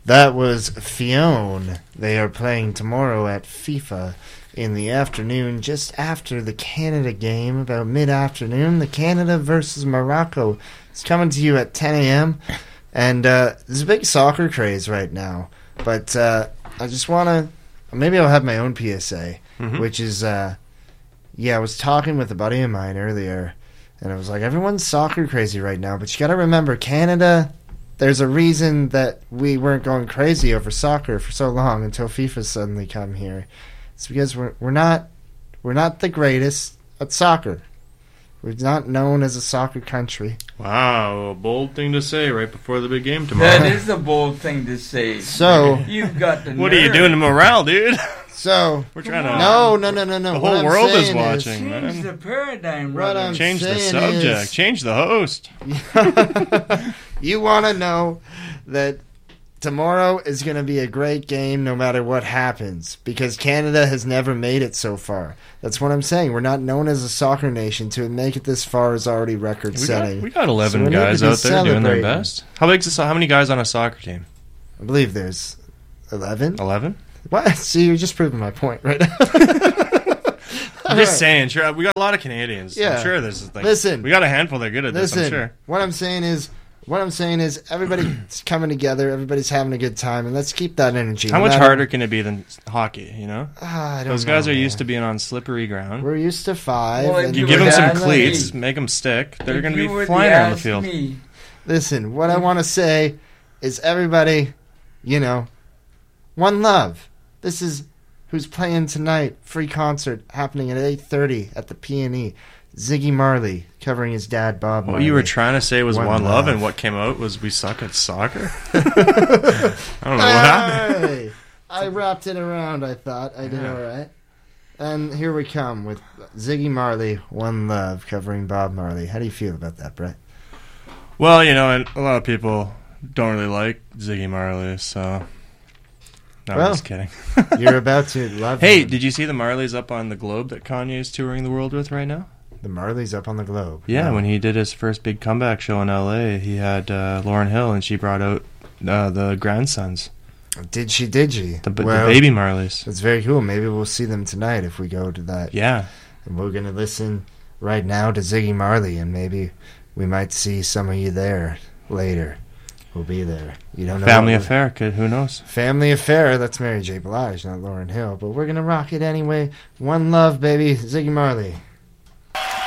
That was Fionn. They are playing tomorrow at FIFA in the afternoon, just after the Canada game, about mid-afternoon. The Canada versus Morocco is coming to you at 10 a.m. And there's a big soccer craze right now. But I just want to... Maybe I'll have my own PSA, which is... I was talking with a buddy of mine earlier, and I was like, everyone's soccer crazy right now, but you got to remember, Canada... There's a reason that we weren't going crazy over soccer for so long until FIFA suddenly come here. It's because we're not the greatest at soccer. We're not known as a soccer country. Wow, a bold thing to say right before the big game tomorrow. That is a bold thing to say. So you've got the What are you doing to morale, dude? So we're trying to. No. The whole world is watching, man. Change the paradigm, brother. Change the subject. Change the host. You want to know that tomorrow is going to be a great game no matter what happens, because Canada has never made it so far. That's what I'm saying. We're not known as a soccer nation. To make it this far is already record-setting. We got 11 guys out there doing their best. How many guys on a soccer team? I believe there's 11. 11? What? See, you're just proving my point right now. I'm just saying, sure, we got a lot of Canadians. Yeah. I'm sure there's Listen, we got a handful that are good at this, I'm sure. What I'm saying is everybody's coming together, everybody's having a good time, and let's keep that energy. How much harder can it be than hockey, you know? Those guys are used to being on slippery ground. We're used to 5. Well, you give them some cleats, make them stick, they're going to be flying around the field. Listen, what I want to say is everybody, one love. This is who's playing tonight. Free concert happening at 8:30 at the P&E. Ziggy Marley covering his dad, Bob Marley. What you were trying to say was one love, and what came out was we suck at soccer? I don't know what happened. I wrapped it around, I thought. I did all right. And here we come with Ziggy Marley, One Love, covering Bob Marley. How do you feel about that, Brett? Well, and a lot of people don't really like Ziggy Marley, so... No, I'm just kidding. You're about to love Hey, him. did you see the Marleys up on the globe that Kanye's touring the world with right now? The Marleys up on the globe. Yeah, when he did his first big comeback show in L.A., he had Lauryn Hill, and she brought out the grandsons. Did she? The baby Marleys. That's very cool. Maybe we'll see them tonight if we go to that. Yeah. And we're going to listen right now to Ziggy Marley, and maybe we might see some of you there later. We'll be there. You don't know. Family Affair, kid. Who knows? Family Affair. That's Mary J. Blige, not Lauryn Hill. But we're going to rock it anyway. One love, baby. Ziggy Marley.